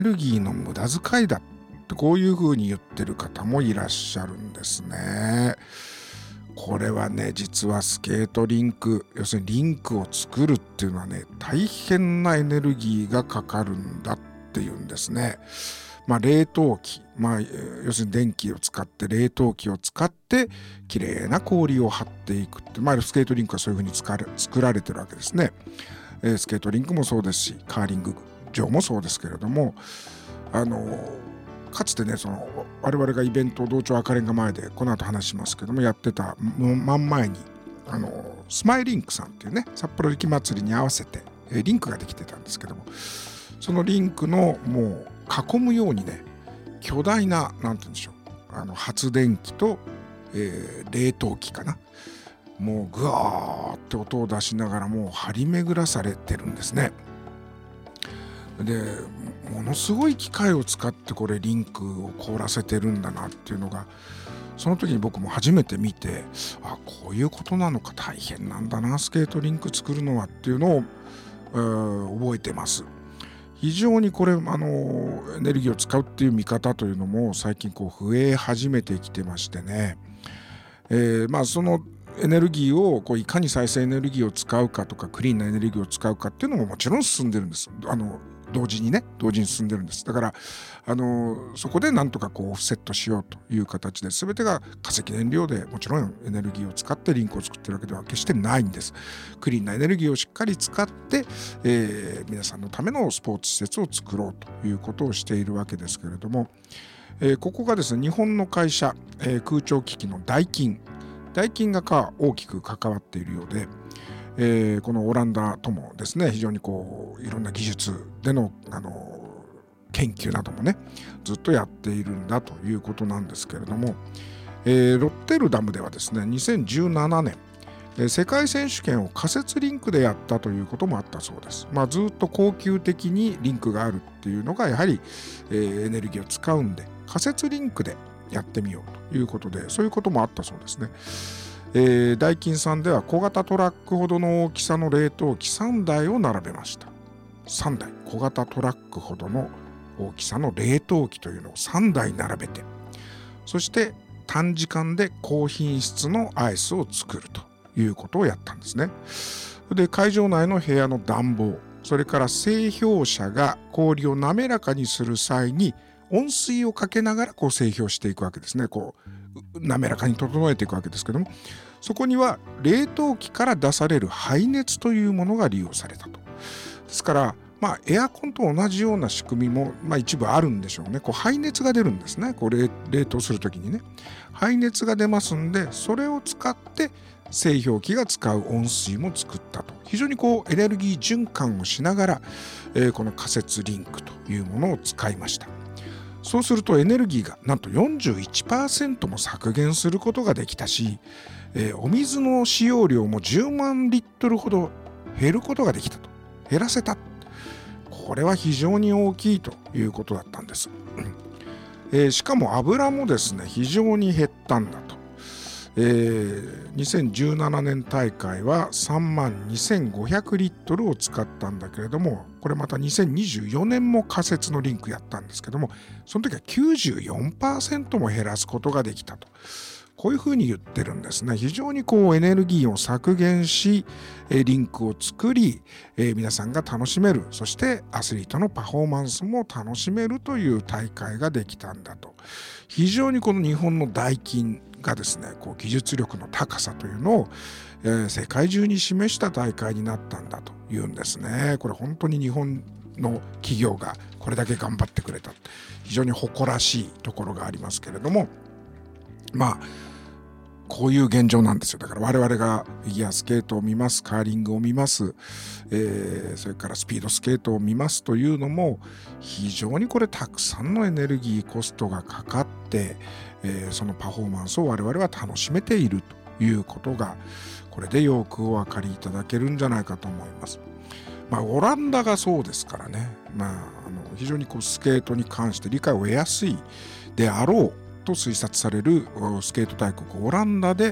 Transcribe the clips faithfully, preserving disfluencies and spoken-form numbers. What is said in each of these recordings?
エネルギーの無駄遣いだってこういうふうに言ってる方もいらっしゃるんですね。これはね、実はスケートリンク、要するにリンクを作るっていうのはね、大変なエネルギーがかかるんだっていうんですね。まあ冷凍機、まあ要するに電気を使って冷凍機を使って綺麗な氷を張っていくって、まあスケートリンクはそういうふうに作られてるわけですね。えー、スケートリンクもそうですし、カーリング場もそうですけれども、あのかつてね、その我々がイベントを同調赤レンガ前でこの後話しますけどもやってた真ん前にあのスマイリンクさんっていうね、札幌雪まつりに合わせて、えー、リンクができてたんですけども、そのリンクのもう囲むようにね、巨大ななんて言うんでしょう、あの発電機と、えー、冷凍機かな、もうグワーって音を出しながらもう張り巡らされてるんですね。でものすごい機械を使ってこれリンクを凍らせてるんだなっていうのが、その時に僕も初めて見て、あ、こういうことなのか、大変なんだなスケートリンク作るのはっていうのを、えー、覚えてます。非常にこれあのエネルギーを使うっていう見方というのも最近こう増え始めてきてましてね、えー、まあそのエネルギーをこういかに再生エネルギーを使うかとかクリーンなエネルギーを使うかっていうのももちろん進んでるんです。あの同時にね同時に進んでるんです。だからあのそこでなんとかこうオフセットしようという形で、全てが化石燃料でもちろんエネルギーを使ってリンクを作ってるわけでは決してないんです。クリーンなエネルギーをしっかり使って、えー、皆さんのためのスポーツ施設を作ろうということをしているわけですけれども、えー、ここがですね、日本の会社、えー、空調機器のダイキンダイキンが大きく関わっているようで、えー、このオランダともですね、非常にこういろんな技術での、あの研究などもねずっとやっているんだということなんですけれども、えー、ロッテルダムではですねにせんじゅうななねん、えー、世界選手権を仮設リンクでやったということもあったそうです。まあ、ずっと恒久的にリンクがあるっていうのがやはり、えー、エネルギーを使うんで仮設リンクでやってみようということで、そういうこともあったそうですね。えー、ダイキンさんでは小型トラックほどの大きさの冷凍機さんだいを並べました。さんだい、小型トラックほどの大きさの冷凍機というのをさんだい並べて、そして短時間で高品質のアイスを作るということをやったんですね。で、会場内の部屋の暖房、それから製氷車が氷を滑らかにする際に温水をかけながらこう製氷していくわけですね。こう滑らかに整えていくわけですけども、そこには冷凍機から出される排熱というものが利用されたと。ですからまあエアコンと同じような仕組みもまあ一部あるんでしょうね。こう排熱が出るんですね。こう 冷, 冷凍するときにね排熱が出ますんで、それを使って製氷機が使う温水も作ったと。非常にこうエネルギー循環をしながら、えー、この仮設リンクというものを使いました。そうするとエネルギーがなんと よんじゅういちパーセント も削減することができたし、えー、お水の使用量もじゅうまんリットルほど減ることができたと。減らせた。これは非常に大きいということだったんです。えー、しかも油もですね非常に減ったんだと。えー、にせんじゅうななねん大会はさんまんにせんごひゃくリットルを使ったんだけれども、これまたにせんにじゅうよねんも仮設のリンクやったんですけども、その時は きゅうじゅうよんパーセント も減らすことができたと。こういうふうに言ってるんですね。非常にこうエネルギーを削減し、リンクを作り、皆さんが楽しめる、そしてアスリートのパフォーマンスも楽しめるという大会ができたんだと。非常にこの日本のダイキンがですね、こう技術力の高さというのを、えー、世界中に示した大会になったんだというんですね。これ本当に日本の企業がこれだけ頑張ってくれた、非常に誇らしいところがありますけれども、まあこういう現状なんですよ。だから我々がフィギュアスケートを見ます、カーリングを見ます、えー、それからスピードスケートを見ますというのも、非常にこれたくさんのエネルギーコストがかかって、えー、そのパフォーマンスを我々は楽しめているということが、これでよくお分かりいただけるんじゃないかと思います。まあオランダがそうですからね、まあ、あの非常にこうスケートに関して理解を得やすいであろうと推察されるスケート大国オランダで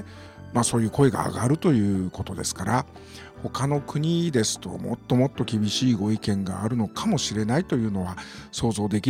まあそういう声が上がるということですから、他の国ですともっともっと厳しいご意見があるのかもしれないというのは想像でき